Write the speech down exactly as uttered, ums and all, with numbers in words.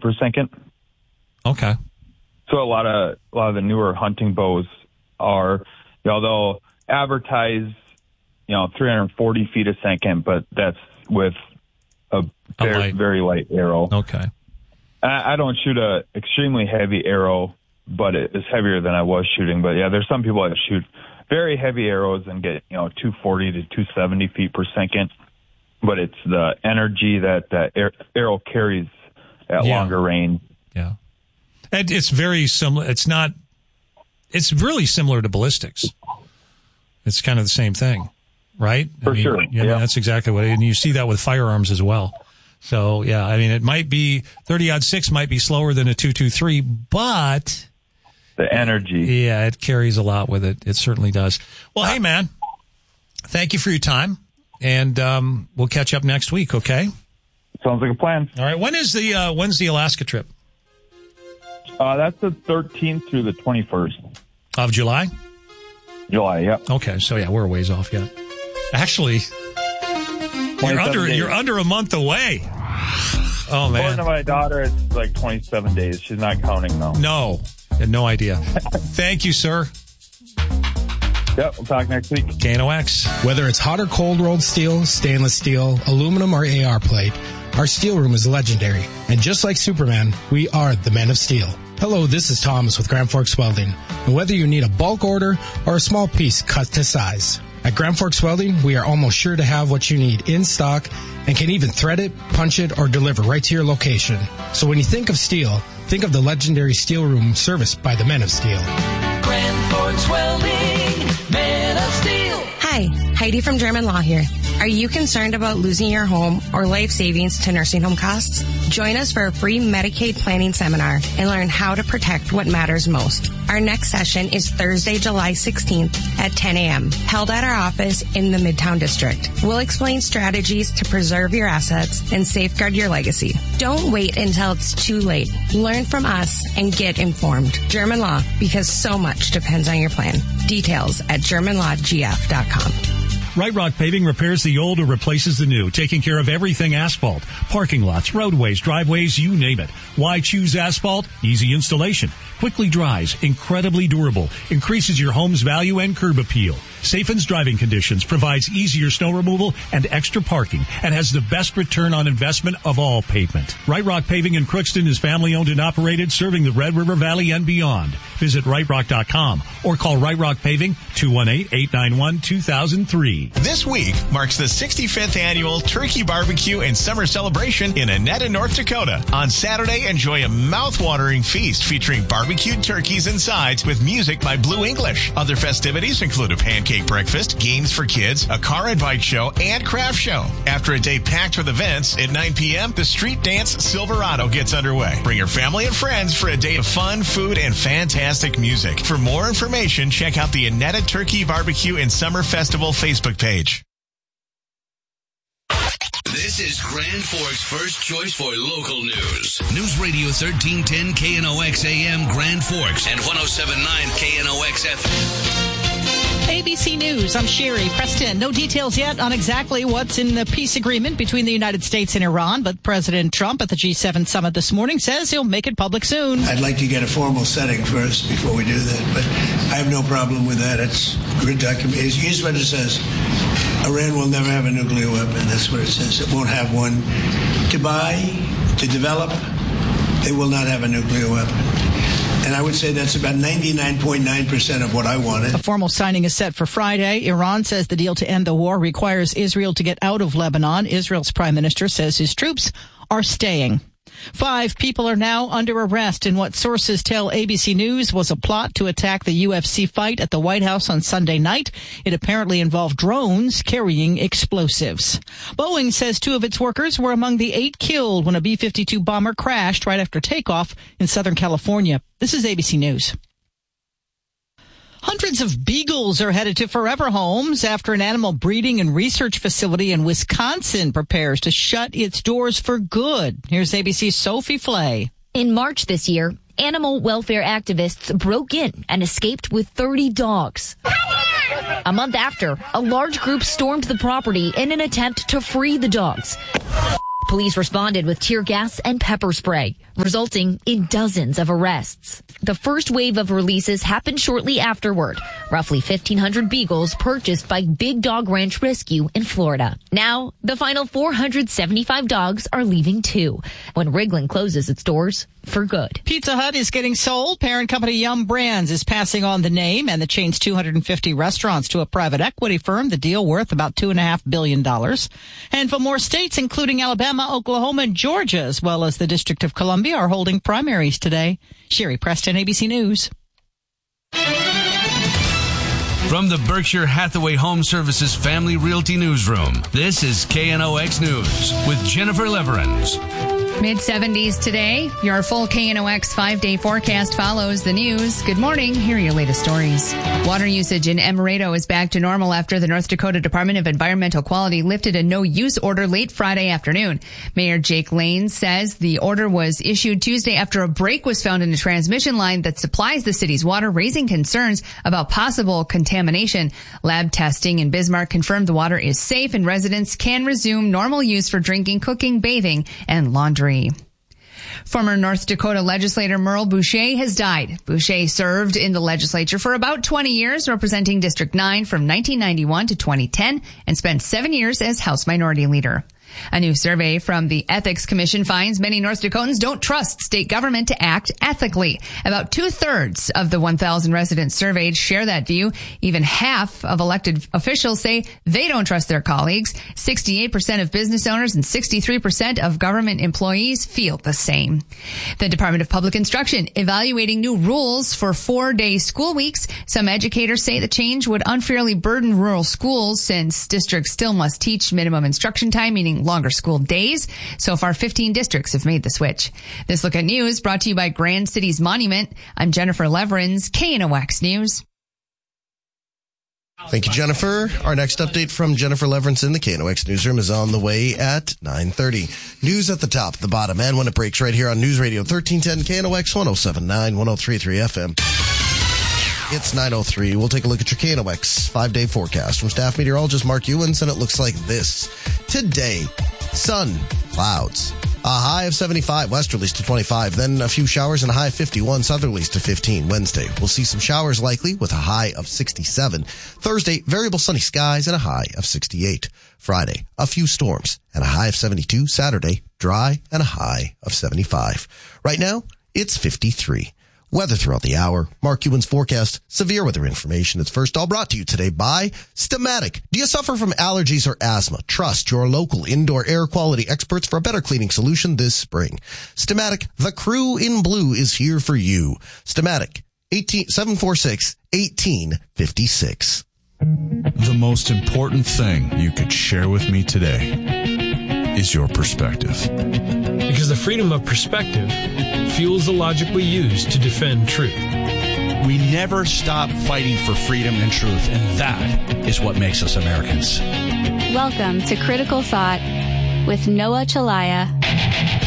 per second. Okay. So a lot of a lot of the newer hunting bows are, you know, they'll advertise, you know, three hundred forty feet a second, but that's with a very, a light. very light arrow. Okay. I, I don't shoot a extremely heavy arrow, but it is heavier than I was shooting. But yeah, there's some people that shoot very heavy arrows and get, you know, two forty to two seventy feet per second. But it's the energy that that air, arrow carries at yeah. longer range. Yeah. And it's very similar. It's not, it's really similar to ballistics. It's kind of the same thing, right? For I mean, sure. Yeah, I mean, that's exactly what, and you see that with firearms as well. So, yeah, I mean, it might be, thirty aught six might be slower than a two twenty-three, but the energy. Yeah, it carries a lot with it. It certainly does. Well, hey, man, thank you for your time, and um, we'll catch up next week, okay? Sounds like a plan. All right. When is the uh, when's the Alaska trip? Uh, that's the thirteenth through the twenty-first. Of July? July, yeah. Okay, so yeah, we're a ways off yet. Actually, you're under days. you're under a month away. Oh, man. According to my daughter, it's like twenty-seven days. She's not counting, though. No. I had no idea. Thank you, sir. Yep, we'll talk next week. K N O X. Whether it's hot or cold rolled steel, stainless steel, aluminum, or A R plate, our steel room is legendary. And just like Superman, we are the Men of Steel. Hello, this is Thomas with Grand Forks Welding. And whether you need a bulk order or a small piece cut to size, at Grand Forks Welding, we are almost sure to have what you need in stock and can even thread it, punch it, or deliver right to your location. So when you think of steel, think of the legendary steel room serviced by the Men of Steel. Grand Forks Welding, Men of Steel. Hi, Heidi from German Law here. Are you concerned about losing your home or life savings to nursing home costs? Join us for a free Medicaid planning seminar and learn how to protect what matters most. Our next session is Thursday, July sixteenth at ten a.m., held at our office in the Midtown District. We'll explain strategies to preserve your assets and safeguard your legacy. Don't wait until it's too late. Learn from us and get informed. German Law, because so much depends on your plan. Details at german law g f dot com. Right Rock Paving repairs the old or replaces the new, taking care of everything asphalt, parking lots, roadways, driveways, you name it. Why choose asphalt? Easy installation, quickly dries, incredibly durable, increases your home's value and curb appeal. Safens driving conditions, provides easier snow removal and extra parking, and has the best return on investment of all pavement. Right Rock Paving in Crookston is family owned and operated, serving the Red River Valley and beyond. Visit right rock dot com or call Right Rock Paving two one eight, eight nine one, two thousand three. This week marks the sixty-fifth annual Turkey Barbecue and Summer Celebration in Annetta, North Dakota. On Saturday, enjoy a mouth-watering feast featuring barbecued turkeys and sides with music by Blue English. Other festivities include a pancake breakfast, games for kids, a car and bike show, and craft show. After a day packed with events, at nine p.m., the Street Dance Silverado gets underway. Bring your family and friends for a day of fun, food, and fantastic music. For more information, check out the Annetta Turkey Barbecue and Summer Festival Facebook page. This is Grand Forks' first choice for local news. News Radio thirteen ten K N O X A M Grand Forks and one oh seven point nine K N O X F M. A B C News, I'm Sherry Preston. No details yet on exactly what's in the peace agreement between the United States and Iran, but President Trump at the G seven summit this morning says he'll make it public soon. I'd like to get a formal setting first before we do that, but I have no problem with that. It's good document. Here's what it says. Iran will never have a nuclear weapon. That's what it says. It won't have one to buy, to develop. They will not have a nuclear weapon. And I would say that's about ninety-nine point nine percent of what I wanted. A formal signing is set for Friday. Iran says the deal to end the war requires Israel to get out of Lebanon. Israel's prime minister says his troops are staying. Five people are now under arrest in what sources tell A B C News was a plot to attack the U F C fight at the White House on Sunday night. It apparently involved drones carrying explosives. Boeing says two of its workers were among the eight killed when a B fifty-two bomber crashed right after takeoff in Southern California. This is A B C News. Hundreds of beagles are headed to forever homes after an animal breeding and research facility in Wisconsin prepares to shut its doors for good. Here's A B C's Sophie Flay. In March this year, animal welfare activists broke in and escaped with thirty dogs. A month after, a large group stormed the property in an attempt to free the dogs. Police responded with tear gas and pepper spray, resulting in dozens of arrests. The first wave of releases happened shortly afterward. Roughly fifteen hundred beagles purchased by Big Dog Ranch Rescue in Florida. Now, the final four hundred seventy-five dogs are leaving too, when Wrigley closes its doors for good. Pizza Hut is getting sold. Parent company Yum Brands is passing on the name and the chain's two hundred fifty restaurants to a private equity firm. The deal worth about two point five billion dollars. And for more states, including Alabama, Oklahoma, and Georgia, as well as the District of Columbia, are holding primaries today. Sherry Preston, A B C News. From the Berkshire Hathaway Home Services Family Realty Newsroom, this is K N O X News with Jennifer Leverins. mid seventies today. Your full K N O X five-day forecast follows the news. Good morning. Here are your latest stories. Water usage in Emerado is back to normal after the North Dakota Department of Environmental Quality lifted a no-use order late Friday afternoon. Mayor Jake Lane says the order was issued Tuesday after a break was found in a transmission line that supplies the city's water, raising concerns about possible contamination. Lab testing in Bismarck confirmed the water is safe and residents can resume normal use for drinking, cooking, bathing, and laundry. Former North Dakota legislator Merle Boucher has died. Boucher served in the legislature for about twenty years, representing District nine from nineteen ninety-one to twenty ten, and spent seven years as House Minority Leader. A new survey from the Ethics Commission finds many North Dakotans don't trust state government to act ethically. About two-thirds of the one thousand residents surveyed share that view. Even half of elected officials say they don't trust their colleagues. sixty-eight percent of business owners and sixty-three percent of government employees feel the same. The Department of Public Instruction evaluating new rules for four-day school weeks. Some educators say the change would unfairly burden rural schools since districts still must teach minimum instruction time, meaning longer school days. So far, fifteen districts have made the switch. This Look at News brought to you by Grand Cities Monument. I'm Jennifer Leverins, K N O X News. Thank you, Jennifer. Our next update from Jennifer Leverins in the K N O X newsroom is on the way at nine thirty. News at the top, the bottom, and when it breaks right here on News Radio thirteen ten K N O X one oh seven point nine, one oh three point three F M. It's nine oh three. We'll take a look at your K N O X five-day forecast from staff meteorologist Mark Ewens, and it looks like this. Today, sun, clouds, a high of seventy-five, westerlies to twenty-five, then a few showers and a high of fifty-one, southerlies to fifteen. Wednesday, we'll see some showers likely with a high of sixty-seven. Thursday, variable sunny skies and a high of sixty-eight. Friday, a few storms and a high of seventy-two. Saturday, dry and a high of seventy-five. Right now, it's fifty-three. Weather throughout the hour. Mark Cuban's forecast. Severe weather information. It's first all brought to you today by Stamatic. Do you suffer from allergies or asthma? Trust your local indoor air quality experts for a better cleaning solution this spring. Stamatic, the crew in blue is here for you. Stamatic, seven four six, one eight five six. The most important thing you could share with me today is your perspective. Because the freedom of perspective fuels the logic we use to defend truth. We never stop fighting for freedom and truth, and that is what makes us Americans. Welcome to Critical Thought with Noah Chalaya.